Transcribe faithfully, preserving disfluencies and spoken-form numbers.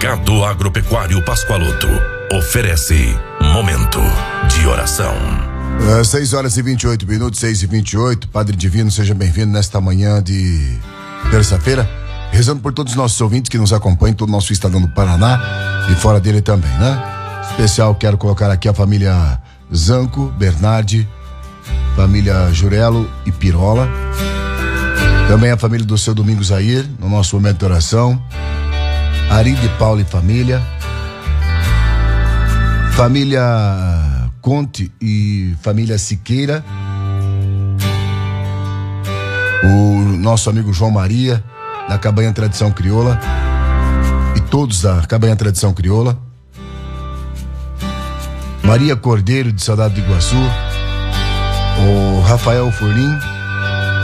Mercado Agropecuário Pascoaloto oferece Momento de Oração. Uh, seis horas e vinte e oito minutos, seis e vinte e oito. Padre Divino, seja bem-vindo nesta manhã de terça-feira, rezando por todos os nossos ouvintes que nos acompanham, todo o nosso estadão do Paraná e fora dele também, né? Especial, quero colocar aqui a família Zanco, Bernardi, família Jurelo e Pirola, também a família do seu Domingos Air, no nosso momento de oração, Ari de Paula e família, família Conte e família Siqueira, o nosso amigo João Maria, da Cabanha Tradição Crioula, e todos da Cabanha Tradição Crioula, Maria Cordeiro de Saudade do Iguaçu, o Rafael Furlim,